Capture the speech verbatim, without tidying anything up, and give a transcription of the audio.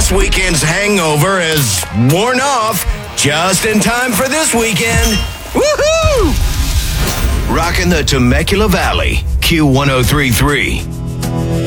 last weekend's hangover has worn off just in time for this weekend. Woohoo! Rocking the Temecula Valley, Q one oh three point three.